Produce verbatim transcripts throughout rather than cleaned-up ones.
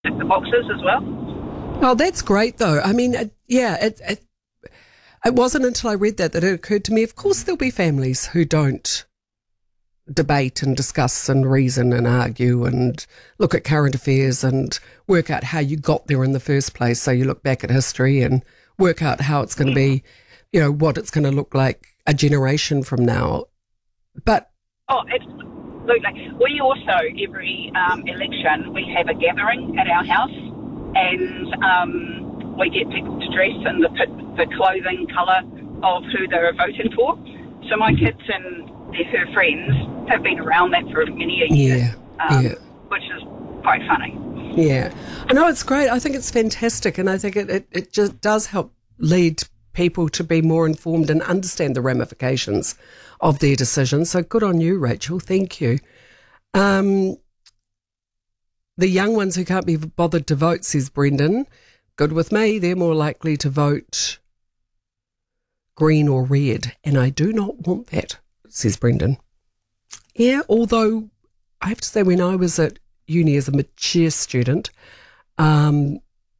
tick the boxes as well. Oh, that's great, though. I mean, it, yeah, it, it it wasn't until I read that that it occurred to me, of course there'll be families who don't debate and discuss and reason and argue and look at current affairs and work out how you got there in the first place. So you look back at history and work out how it's going to be, you know, what it's going to look like a generation from now. But oh, absolutely. We also, every um, election, we have a gathering at our house, and um, we get people to dress in the, the clothing colour of who they're voting for. So my kids and their, her friends have been around that for many a year, yeah, um, yeah. which is quite funny. Yeah. I know, it's great. I think it's fantastic, and I think it, it, it just does help lead people to be more informed and understand the ramifications of their decisions. So good on you, Rachel. Thank you. Um, the young ones who can't be bothered to vote, says Brendan, good with me. They're more likely to vote green or red, and I do not want that, says Brendan. Yeah, although I have to say, when I was at uni as a mature student, um,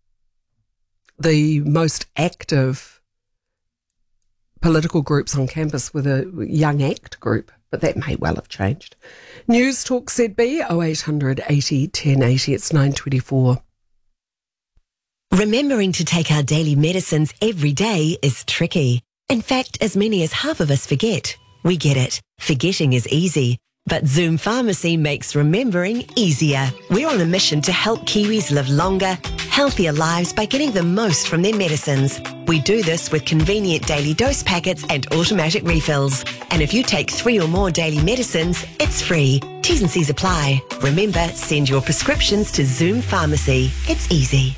the most active political groups on campus were the Young ACT group, but that may well have changed. News Talk Z B, oh eight hundred eighty ten eighty, it's nine twenty-four. Remembering to take our daily medicines every day is tricky. In fact, as many as half of us forget. We get it. Forgetting is easy. But Zoom Pharmacy makes remembering easier. We're on a mission to help Kiwis live longer, healthier lives by getting the most from their medicines. We do this with convenient daily dose packets and automatic refills. And if you take three or more daily medicines, it's free. T's and C's apply. Remember, send your prescriptions to Zoom Pharmacy. It's easy.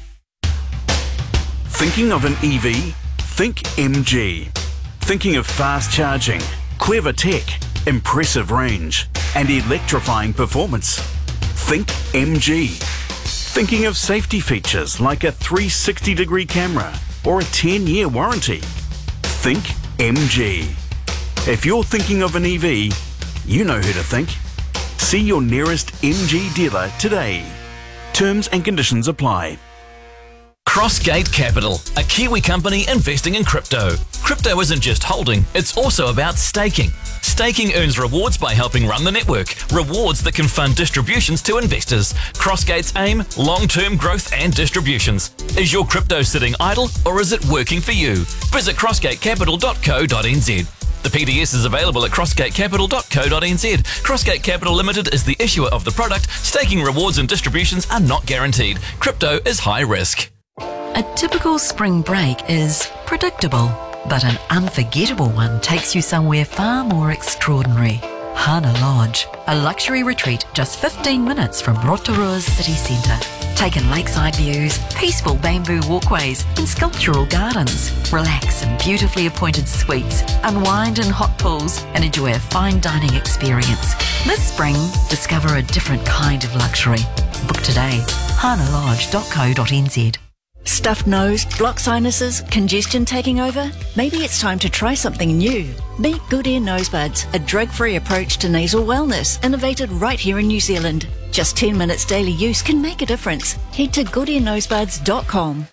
Thinking of an E V? Think M G. Thinking of fast charging, clever tech, impressive range, and electrifying performance? Think M G. Thinking of safety features like a three hundred sixty degree camera or a ten year warranty? Think M G. If you're thinking of an E V, you know who to think. See your nearest M G dealer today. Terms and conditions apply. Crossgate Capital, a Kiwi company investing in crypto. Crypto isn't just holding, it's also about staking. Staking earns rewards by helping run the network, rewards that can fund distributions to investors. Crossgate's aim, long-term growth and distributions. Is your crypto sitting idle or is it working for you? Visit crossgate capital dot co dot n z. The P D S is available at crossgate capital dot co dot n z. Crossgate Capital Limited is the issuer of the product. Staking rewards and distributions are not guaranteed. Crypto is high risk. A typical spring break is predictable, but an unforgettable one takes you somewhere far more extraordinary. Hana Lodge, a luxury retreat just fifteen minutes from Rotorua's city centre. Take in lakeside views, peaceful bamboo walkways and sculptural gardens. Relax in beautifully appointed suites, unwind in hot pools and enjoy a fine dining experience. This spring, discover a different kind of luxury. Book today, hana lodge dot co dot n z. Stuffed nose, blocked sinuses, congestion taking over? Maybe it's time to try something new. Meet Good Ear Nosebuds, a drug-free approach to nasal wellness, innovated right here in New Zealand. Just ten minutes daily use can make a difference. Head to good ear nosebuds dot com.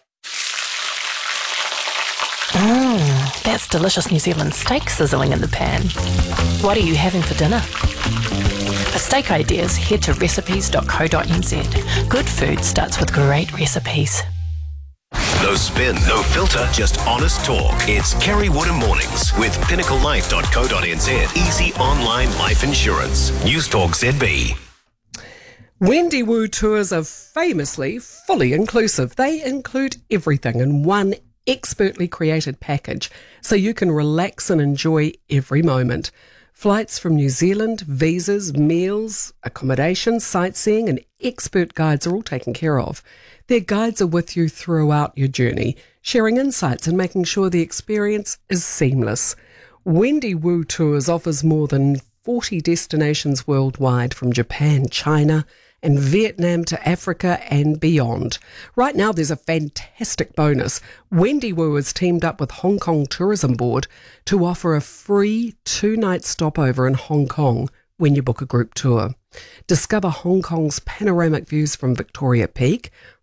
Mmm, that's delicious New Zealand steak sizzling in the pan. What are you having for dinner? For steak ideas, head to recipes dot co dot n z. Good food starts with great recipes. No spin, no filter, just honest talk. It's Kerry Woodham Mornings with pinnacle life dot co dot n z. Easy online life insurance. News Talk Z B. Wendy Wu tours are famously fully inclusive. They include everything in one expertly created package, so you can relax and enjoy every moment. Flights from New Zealand, visas, meals, accommodation, sightseeing and expert guides are all taken care of. Their guides are with you throughout your journey, sharing insights and making sure the experience is seamless. Wendy Wu Tours offers more than forty destinations worldwide, from Japan, China and Vietnam to Africa and beyond. Right now there's a fantastic bonus. Wendy Wu has teamed up with Hong Kong Tourism Board to offer a free two-night stopover in Hong Kong when you book a group tour. Discover Hong Kong's panoramic views from Victoria Peak,